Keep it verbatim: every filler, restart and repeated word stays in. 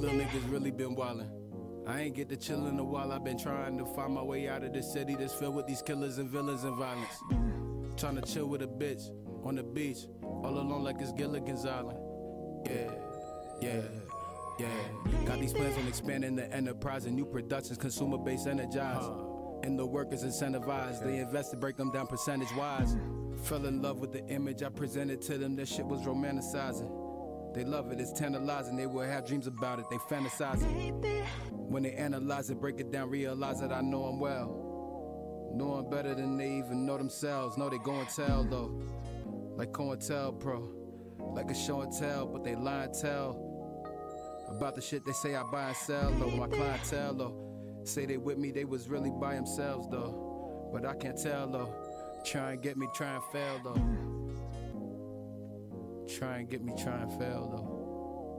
little niggas really been wildin'. I ain't get to chill in a while. I've been trying to find my way out of this city that's filled with these killers and villains and violence. Trying to chill with a bitch on the beach, all alone like it's Gilligan's Island. Yeah, yeah, yeah. Got these plans on expanding the enterprise and new productions, consumer-based energized. And the workers incentivized, they invest to break them down percentage-wise. Fell in love with the image I presented to them, that shit was romanticizing. They love it, it's tantalizing, they will have dreams about it, they fantasizing. When they analyze it, break it down, realize that I know them well. Know them better than they even know themselves. Know they go and tell though, like COINTELPRO. Like a show and tell, but they lie and tell about the shit they say I buy and sell though. My clientele though, say they with me, they was really by themselves though. But I can't tell though, try and get me, try and fail though. Try and get me, try and fail though.